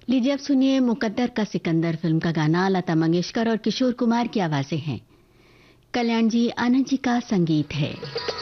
लीजिए अब सुनिए मुकद्दर का सिकंदर फिल्म का गाना। लता मंगेशकर और किशोर कुमार की आवाजें हैं। कल्याण जी आनंद जी का संगीत है।